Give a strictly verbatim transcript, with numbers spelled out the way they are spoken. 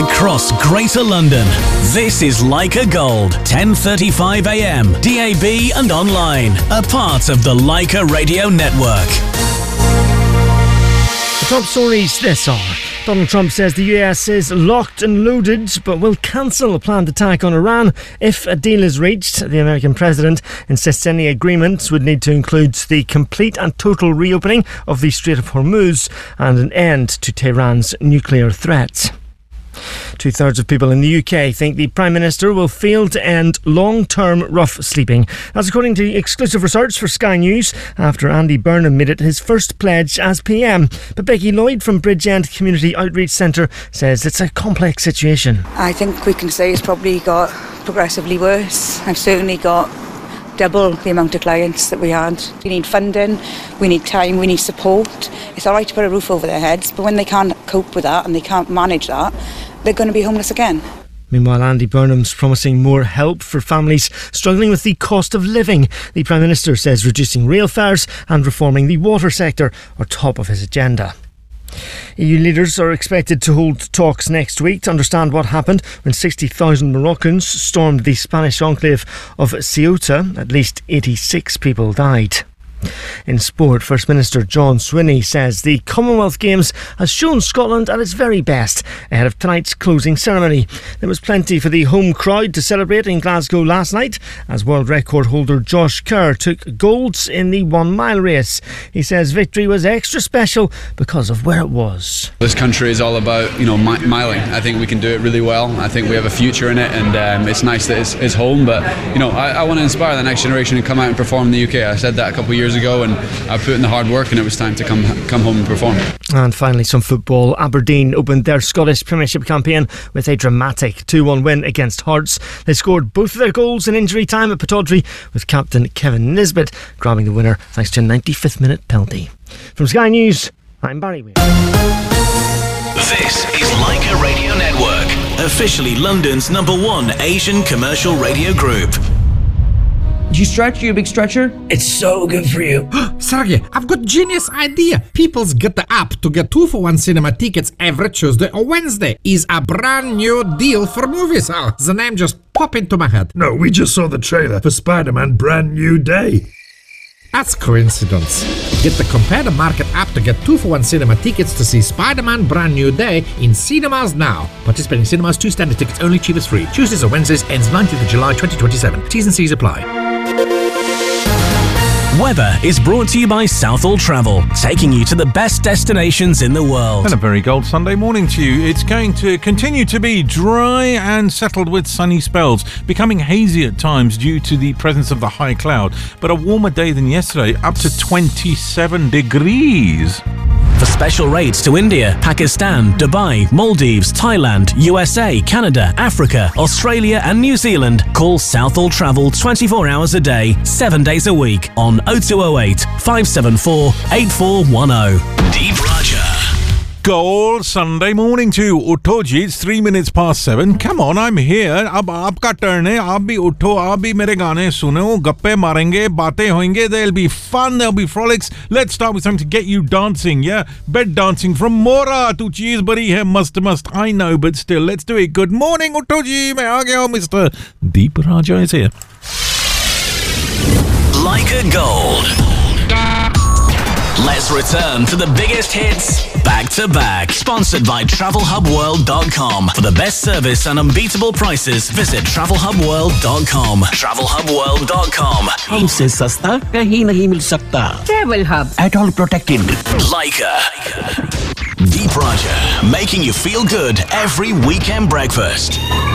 across Greater London. This is Leica Gold, ten thirty-five a m, D A B and online. A part of the Leica Radio Network. The top stories this hour. Donald Trump says the U S is locked and loaded, but will cancel a planned attack on Iran if a deal is reached. The American president insists any agreement would need to include the complete and total reopening of the Strait of Hormuz and an end to Tehran's nuclear threat. Two-thirds of people in the U K think the Prime Minister will fail to end long-term rough sleeping. That's according to exclusive research for Sky News after Andy Burnham made it his first pledge as P M. But Becky Lloyd from Bridgend Community Outreach Centre says it's a complex situation. I think we can say it's probably got progressively worse. I've certainly got double the amount of clients that we had. We need funding, we need time, we need support. It's all right to put a roof over their heads, but when they can't cope with that and they can't manage that, they're going to be homeless again. Meanwhile, Andy Burnham's promising more help for families struggling with the cost of living. The Prime Minister says reducing rail fares and reforming the water sector are top of his agenda. E U leaders are expected to hold talks next week to understand what happened when sixty thousand Moroccans stormed the Spanish enclave of Ceuta. At least eighty-six people died. In sport, First Minister John Swinney says the Commonwealth Games has shown Scotland at its very best ahead of tonight's closing ceremony. There was plenty for the home crowd to celebrate in Glasgow last night as world record holder Josh Kerr took golds in the one mile race. He says victory was extra special because of where it was. This country is all about, you know, mi- miling. I think we can do it really well. I think we have a future in it, and um, it's nice that it's, it's home, but you know, I, I want to inspire the next generation to come out and perform in the U K. I said that a couple of years ago, and I put in the hard work, and it was time to come come home and perform. And finally, some football. Aberdeen opened their Scottish Premiership campaign with a dramatic two one win against Hearts. They scored both of their goals in injury time at Pittodrie, with captain Kevin Nisbet grabbing the winner thanks to a ninety-fifth minute penalty. From Sky News, I'm Barry Weir. This is Leica Radio Network, officially London's number one Asian commercial radio group. Do you stretch? You a big stretcher? It's so good for you. Sergey, I've got genius idea. People's get the app to get two for one cinema tickets every Tuesday or Wednesday. Is a brand new deal for movies. Oh, the name just popped into my head. No, we just saw the trailer for Spider-Man Brand New Day. That's coincidence. Get the Compare the Market app to get two for one cinema tickets to see Spider-Man Brand New Day in cinemas now. Participating cinemas, two standard tickets only, cheapest free. Tuesdays or Wednesdays, ends nineteenth of July twenty twenty-seven. T's and C's apply. Weather is brought to you by Southall Travel, taking you to the best destinations in the world. And a very gold Sunday morning to you. It's going to continue to be dry and settled with sunny spells, becoming hazy at times due to the presence of the high cloud, but a warmer day than yesterday, up to twenty-seven degrees. For special rates to India, Pakistan, Dubai, Maldives, Thailand, U S A, Canada, Africa, Australia and New Zealand, call Southall Travel twenty-four hours a day, seven days a week on oh two oh eight, five seven four, eight four one oh. Deep Raja. Gold Sunday morning to you. Utho ji, it's three minutes past seven. Come on, I'm here. Ab aapka turn hai. Aap bhi utho, aap bhi mere gaane suno. Gappe marenge, baatein hoenge. There'll be fun, there'll be frolics. Let's start with something to get you dancing, yeah? Bed dancing from Mora. Tu cheez bari hai, must must. I know, but still, let's do it. Good morning, Utho ji. Main aa gaya hu, Mister Deep Raja is here. Leica Gold. Let's return to the biggest hits back to back. Sponsored by travel hub world dot com. For the best service and unbeatable prices, visit travel hub world dot com. travel hub world dot com. हमसे सस्ता कहीं नहीं मिल सकता. Travel Hub. At all protected. Leica. Deep Raja, making you feel good every weekend breakfast.